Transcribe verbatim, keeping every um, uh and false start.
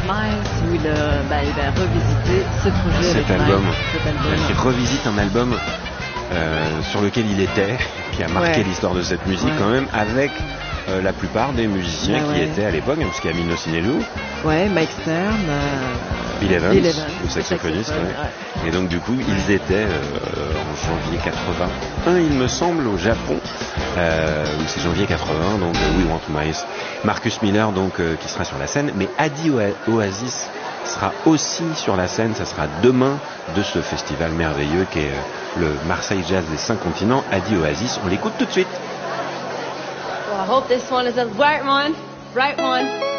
Miles, où il, euh, bah, il a revisité ce projet cet avec album. Miles, cet album. Il revisite un album euh, sur lequel il était, qui a marqué Ouais. l'histoire de cette musique Ouais. quand même, avec euh, la plupart des musiciens Bah qui ouais. étaient à l'époque, hein, parce qu'il y a Mino Sinelou, Ouais, Mike Stern, euh, Bill Evans, Bill Evans, le saxophoniste, saxophone, ouais. Et donc du coup, ils étaient euh, en janvier quatre-vingt-un, il me semble, au Japon. Euh, oui, c'est janvier quatre-vingt, donc euh, We Want Miles. Marcus Miller, donc, euh, qui sera sur la scène, mais Adi Oa- Oasis sera aussi sur la scène. Ça sera demain de ce festival merveilleux qui est euh, le Marseille Jazz des cinq continents. Adi Oasis, on l'écoute tout de suite. Well, I hope this one is a bright one. Bright one.